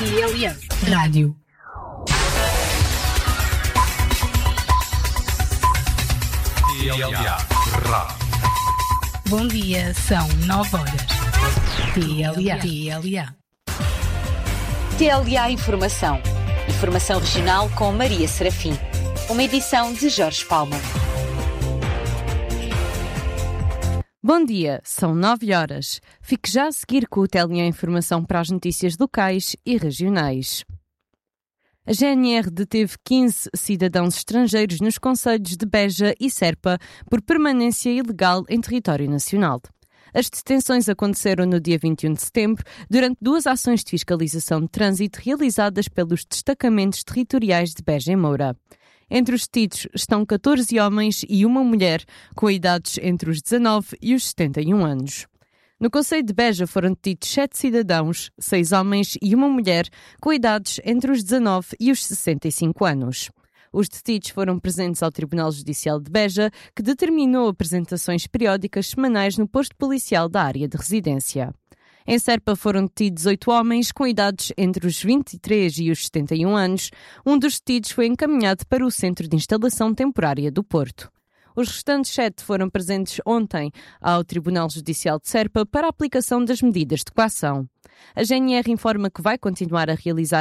TLM Rádio. TLA Rádio. Bom dia, são 9 horas. TLA. TLA Informação. Informação regional com Maria Serafim. Uma edição de Jorge Palma. Bom dia, são 9 horas. Fique já a seguir com o TLA Informação para as notícias locais e regionais. A GNR deteve 15 cidadãos estrangeiros nos concelhos de Beja e Serpa por permanência ilegal em território nacional. As detenções aconteceram no dia 21 de setembro, durante 2 ações de fiscalização de trânsito realizadas pelos destacamentos territoriais de Beja e Moura. Entre os detidos estão 14 homens e uma mulher, com idades entre os 19 e os 71 anos. No concelho de Beja foram detidos 7 cidadãos, 6 homens e uma mulher, com idades entre os 19 e os 65 anos. Os detidos foram presentes ao Tribunal Judicial de Beja, que determinou apresentações periódicas semanais no posto policial da área de residência. Em Serpa foram detidos 8 homens, com idades entre os 23 e os 71 anos. Um dos detidos foi encaminhado para o Centro de Instalação Temporária do Porto. Os restantes 7 foram presentes ontem ao Tribunal Judicial de Serpa para a aplicação das medidas de coação. A GNR informa que vai continuar a realizar